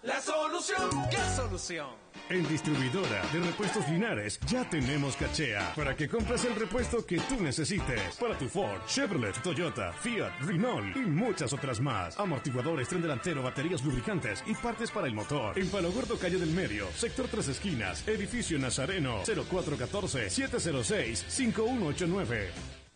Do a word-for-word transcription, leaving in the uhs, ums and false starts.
La solución. ¿Qué solución? En Distribuidora de Repuestos Linares ya tenemos cachea para que compres el repuesto que tú necesites para tu Ford, Chevrolet, Toyota, Fiat, Renault y muchas otras más. Amortiguadores, tren delantero, baterías, lubricantes y partes para el motor. En Palo Gordo, calle del Medio, sector Tres Esquinas, edificio Nazareno, cero cuatro uno cuatro, siete cero seis, cinco uno ocho nueve.